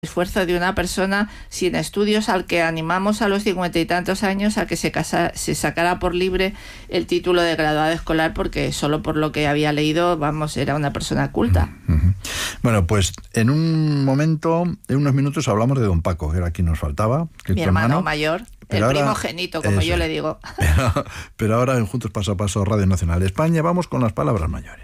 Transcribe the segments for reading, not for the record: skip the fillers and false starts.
esfuerzo de una persona sin estudios al que animamos a los 50 y tantos años a que se sacara por libre el título de graduado escolar, porque solo por lo que había leído, era una persona culta. Bueno, pues en un momento, en unos minutos hablamos de don Paco, que era quien nos faltaba. Que mi hermano mayor, el primogénito, como yo le digo. Pero ahora en Juntos Paso a Paso, Radio Nacional de España, vamos con las palabras mayores.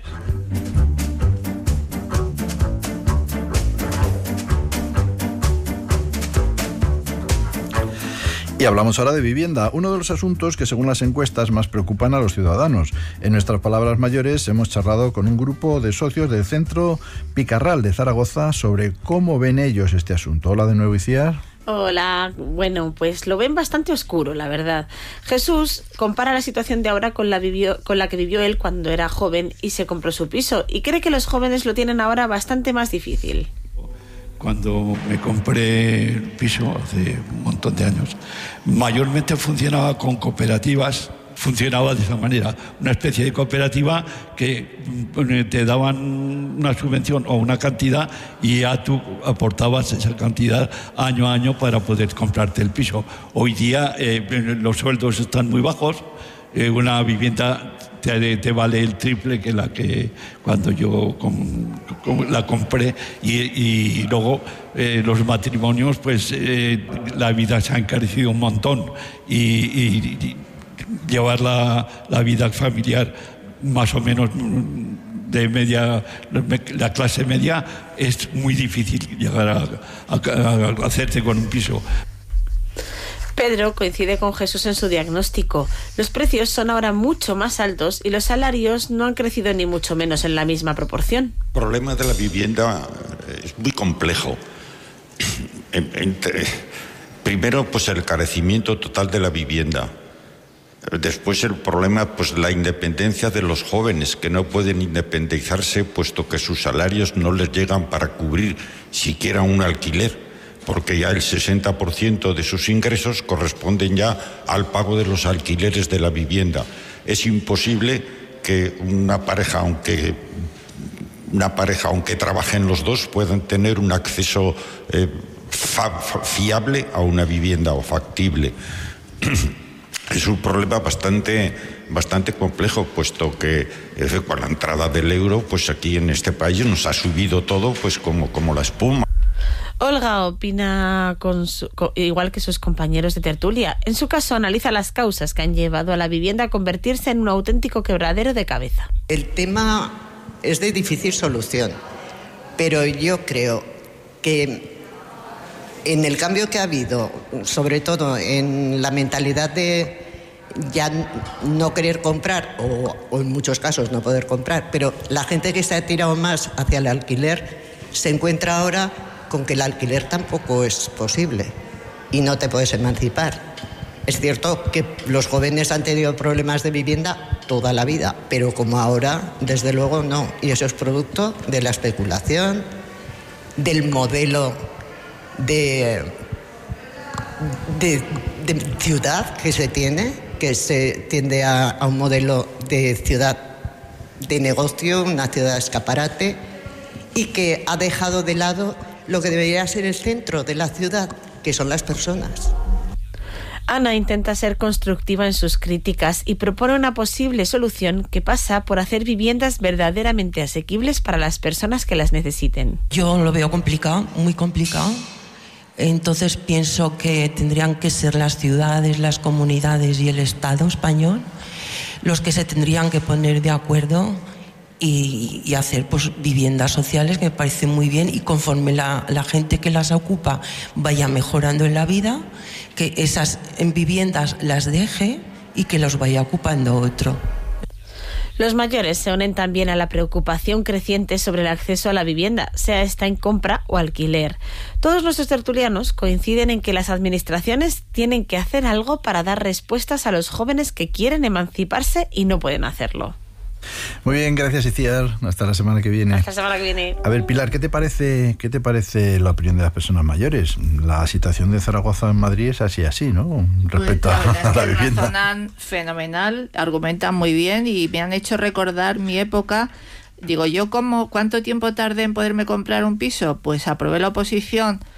Y hablamos ahora de vivienda, uno de los asuntos que según las encuestas más preocupan a los ciudadanos. En nuestras palabras mayores hemos charlado con un grupo de socios del Centro Picarral de Zaragoza sobre cómo ven ellos este asunto. Hola de nuevo, Iciar. Hola, bueno, pues lo ven bastante oscuro, la verdad. Jesús compara la situación de ahora con la que vivió él cuando era joven y se compró su piso, y cree que los jóvenes lo tienen ahora bastante más difícil. Cuando me compré el piso hace un montón de años, mayormente funcionaba con cooperativas, funcionaba de esa manera, una especie de cooperativa que te daban una subvención o una cantidad y ya tú aportabas esa cantidad año a año para poder comprarte el piso. Hoy día los sueldos están muy bajos, una vivienda te vale el triple que la que cuando yo la compré, y luego los matrimonios, pues la vida se ha encarecido un montón, y llevar la vida familiar más o menos de media, la clase media, es muy difícil llegar a hacerte con un piso. Pedro coincide con Jesús en su diagnóstico. Los precios son ahora mucho más altos y los salarios no han crecido ni mucho menos en la misma proporción. El problema de la vivienda es muy complejo. Primero, pues el encarecimiento total de la vivienda. Después el problema, pues la independencia de los jóvenes, que no pueden independizarse puesto que sus salarios no les llegan para cubrir siquiera un alquiler, porque ya el 60% de sus ingresos corresponden ya al pago de los alquileres de la vivienda. Es imposible que una pareja, aunque trabajen los dos, puedan tener un acceso fiable a una vivienda o factible. Es un problema bastante complejo, puesto que con la entrada del euro, pues aquí en este país nos ha subido todo, pues como la espuma. Olga opina igual que sus compañeros de tertulia. En su caso, analiza las causas que han llevado a la vivienda a convertirse en un auténtico quebradero de cabeza. El tema es de difícil solución, pero yo creo que en el cambio que ha habido, sobre todo en la mentalidad de ya no querer comprar, o en muchos casos no poder comprar, pero la gente que se ha tirado más hacia el alquiler se encuentra ahora con que el alquiler tampoco es posible y no te puedes emancipar. Es cierto que los jóvenes han tenido problemas de vivienda toda la vida, pero como ahora, desde luego no. Y eso es producto de la especulación, del modelo de ciudad que se tiene, que se tiende a un modelo de ciudad de negocio, una ciudad escaparate, y que ha dejado de lado lo que debería ser el centro de la ciudad, que son las personas. Ana intenta ser constructiva en sus críticas y propone una posible solución que pasa por hacer viviendas verdaderamente asequibles para las personas que las necesiten. Yo lo veo complicado, muy complicado. Entonces pienso que tendrían que ser las ciudades, las comunidades y el Estado español los que se tendrían que poner de acuerdo y hacer pues viviendas sociales, que me parece muy bien, y conforme la gente que las ocupa vaya mejorando en la vida, que esas viviendas las deje y que los vaya ocupando otro. Los mayores se unen también a la preocupación creciente sobre el acceso a la vivienda, sea esta en compra o alquiler. Todos nuestros tertulianos coinciden en que las administraciones tienen que hacer algo para dar respuestas a los jóvenes que quieren emanciparse y no pueden hacerlo. Muy bien, gracias, Iciar. Hasta la semana que viene. Hasta la semana que viene. A ver, Pilar, ¿qué te parece la opinión de las personas mayores? La situación de Zaragoza en Madrid es así, ¿no? Respecto a la vivienda. Razonan fenomenal, argumentan muy bien y me han hecho recordar mi época. Digo, ¿cuánto tiempo tardé en poderme comprar un piso? Pues aprobé la oposición